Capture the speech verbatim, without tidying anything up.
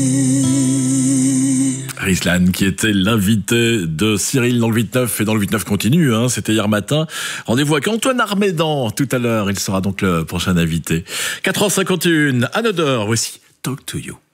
Rislan, qui était l'invité de Cyril dans le huit neuf et dans le huit neuf continue, hein, c'était hier matin. Rendez-vous avec Antoine Armédan tout à l'heure, il sera donc le prochain invité. quatre heures cinquante et une, Another, voici Talk to You.